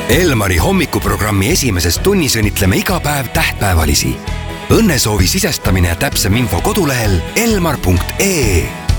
Elmari hommikuprogrammi esimeses tunnis õnnitleme iga päev tähtpäevalisi. Õnnesoovi sisestamine ja täpsem info kodulehel elmar.ee.